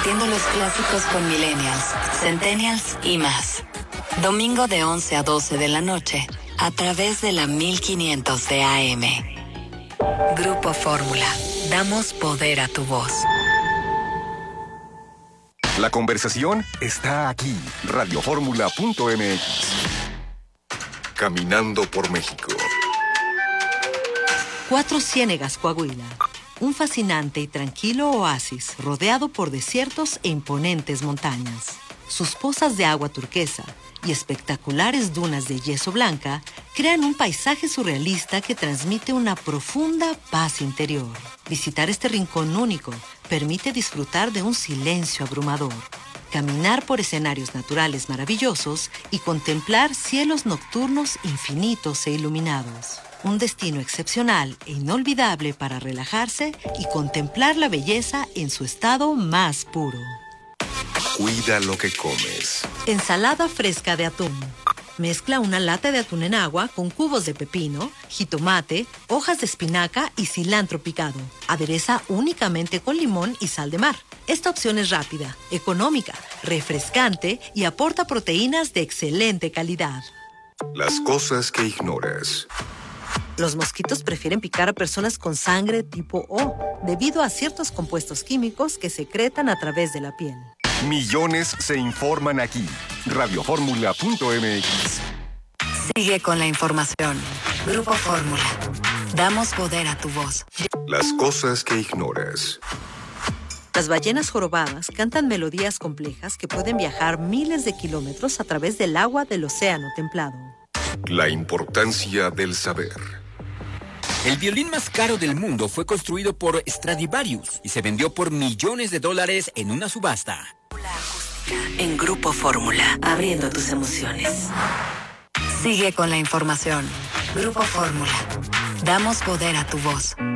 compartiendo los clásicos con millennials, centennials y más. Domingo de 11 a 12 de la noche, a través de la 1500 de AM. Grupo Fórmula. Damos poder a tu voz. La conversación está aquí. Radioformula.mx. Caminando por México. Cuatro Ciénegas, Coahuila. Un fascinante y tranquilo oasis rodeado por desiertos e imponentes montañas. Sus pozas de agua turquesa y espectaculares dunas de yeso blanca crean un paisaje surrealista que transmite una profunda paz interior. Visitar este rincón único permite disfrutar de un silencio abrumador, caminar por escenarios naturales maravillosos y contemplar cielos nocturnos infinitos e iluminados. Un destino excepcional e inolvidable para relajarse y contemplar la belleza en su estado más puro. Cuida lo que comes. Ensalada fresca de atún. Mezcla una lata de atún en agua con cubos de pepino, jitomate, hojas de espinaca y cilantro picado. Adereza únicamente con limón y sal de mar. Esta opción es rápida, económica, refrescante y aporta proteínas de excelente calidad. Las cosas que ignoras. Los mosquitos prefieren picar a personas con sangre tipo O, debido a ciertos compuestos químicos que secretan a través de la piel. Millones se informan aquí. Radioformula.mx. Sigue con la información. Grupo Fórmula. Damos poder a tu voz. Las cosas que ignoras. Las ballenas jorobadas cantan melodías complejas que pueden viajar miles de kilómetros a través del agua del océano templado. La importancia del saber. El violín más caro del mundo fue construido por Stradivarius y se vendió por millones de dólares en una subasta. En Grupo Fórmula, abriendo tus emociones. Sigue con la información. Grupo Fórmula. Damos poder a tu voz.